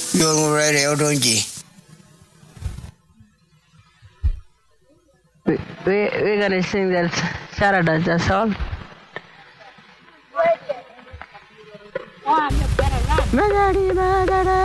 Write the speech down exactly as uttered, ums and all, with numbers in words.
You're radio, don't you? We, we, we're going to sing that Sarada, that's all. Madari, madara,